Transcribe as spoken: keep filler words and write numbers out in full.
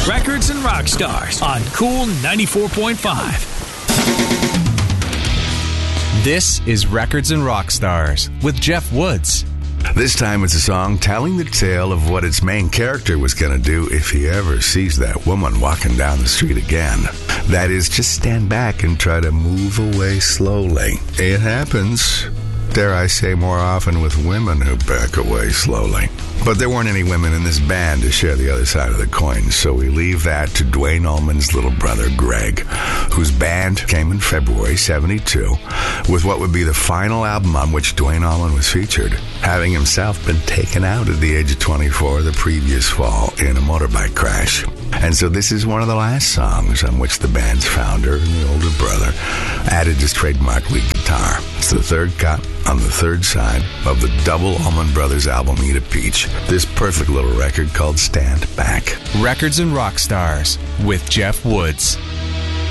Records and Rock Stars on Cool ninety-four point five. This is Records and Rock Stars with Jeff Woods. This time it's a song telling the tale of what its main character was going to do if he ever sees that woman walking down the street again. That is, just stand back and try to move away slowly. It happens, dare I say, more often with women who back away slowly. But there weren't any women in this band to share the other side of the coin, so we leave that to Duane Allman's little brother, Greg, whose band came in February seventy-two with what would be the final album on which Duane Allman was featured, having himself been taken out at the age of twenty-four the previous fall in a motorbike crash. And so this is one of the last songs on which the band's founder and the older brother added his trademark lead guitar. It's the third cut on the third side of the double Allman Brothers album, Eat a Peach. This perfect little record called Stand Back. Records and Rock Stars with Jeff Woods.